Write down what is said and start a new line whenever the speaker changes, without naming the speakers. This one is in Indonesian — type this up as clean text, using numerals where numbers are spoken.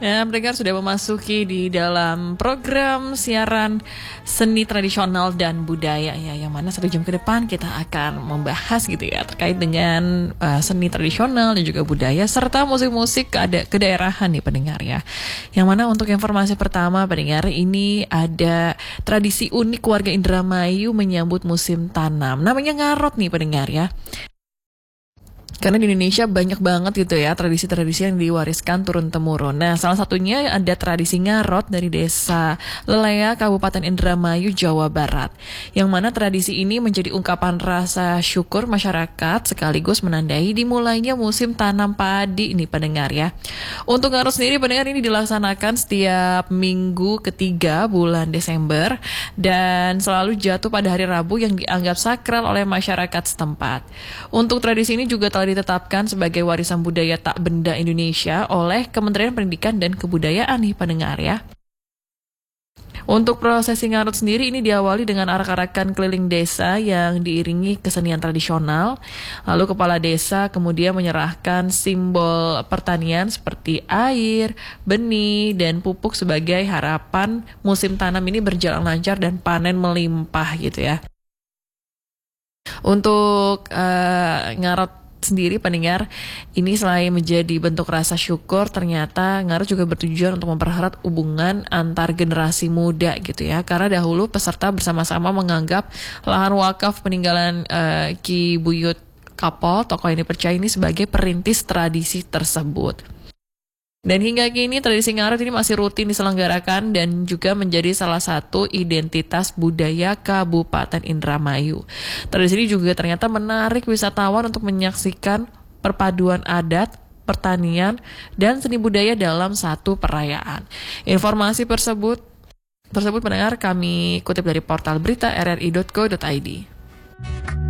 Ya, pendengar sudah memasuki di dalam program siaran seni tradisional dan budaya ya, yang mana 1 jam ke depan kita akan membahas gitu ya terkait dengan seni tradisional dan juga budaya serta musik-musik kedaerahan nih pendengar ya. Yang mana untuk informasi pertama pendengar, ini ada tradisi unik warga Indramayu menyambut musim tanam. Namanya ngarot nih pendengar ya. Karena di Indonesia banyak banget gitu ya tradisi-tradisi yang diwariskan turun-temurun. Nah, salah satunya ada tradisi ngarot dari desa Lelea, Kabupaten Indramayu, Jawa Barat. Yang mana tradisi ini menjadi ungkapan rasa syukur masyarakat sekaligus menandai dimulainya musim tanam padi ini pendengar ya. Untuk ngarot sendiri pendengar ini dilaksanakan setiap minggu ketiga bulan Desember dan selalu jatuh pada hari Rabu yang dianggap sakral oleh masyarakat setempat. Untuk tradisi ini juga telah ditetapkan sebagai warisan budaya tak benda Indonesia oleh Kementerian Pendidikan dan Kebudayaan nih pendengar ya. Untuk prosesi ngarut sendiri ini diawali dengan arak-arakan keliling desa yang diiringi kesenian tradisional. Lalu kepala desa kemudian menyerahkan simbol pertanian seperti air, benih, dan pupuk sebagai harapan musim tanam ini berjalan lancar dan panen melimpah gitu ya. Untuk ngarot sendiri pendengar, ini selain menjadi bentuk rasa syukur, ternyata ngarut juga bertujuan untuk mempererat hubungan antar generasi muda gitu ya. Karena dahulu peserta bersama-sama menganggap lahan wakaf peninggalan Ki Buyut Kapol, tokoh yang dipercaya ini sebagai perintis tradisi tersebut. Dan hingga kini tradisi ngarut ini masih rutin diselenggarakan dan juga menjadi salah satu identitas budaya Kabupaten Indramayu. Tradisi ini juga ternyata menarik wisatawan untuk menyaksikan perpaduan adat, pertanian, dan seni budaya dalam satu perayaan. Informasi tersebut pendengar kami kutip dari portal berita rri.co.id.